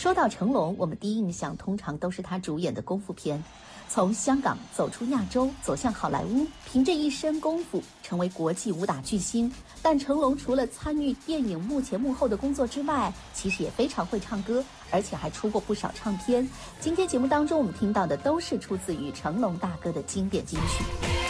说到成龙，我们第一印象通常都是他主演的功夫片。从香港走出亚洲，走向好莱坞，凭着一身功夫成为国际武打巨星。但成龙除了参与电影幕前幕后的工作之外，其实也非常会唱歌，而且还出过不少唱片。今天节目当中我们听到的都是出自于成龙大哥的经典金曲。